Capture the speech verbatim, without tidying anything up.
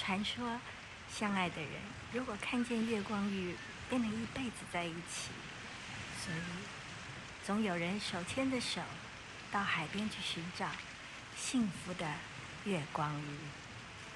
传说，相爱的人如果看见月光鱼，便能一辈子在一起。所以，总有人手牵着手，到海边去寻找幸福的月光鱼。